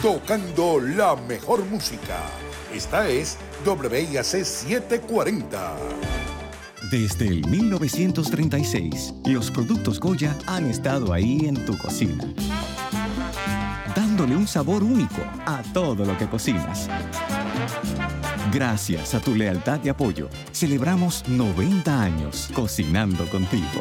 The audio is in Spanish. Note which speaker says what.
Speaker 1: tocando la mejor música. Esta es WIAC 740.
Speaker 2: Desde el 1936, los productos Goya han estado ahí en tu cocina, dándole un sabor único a todo lo que cocinas. Gracias a tu lealtad y apoyo, celebramos 90 años cocinando contigo.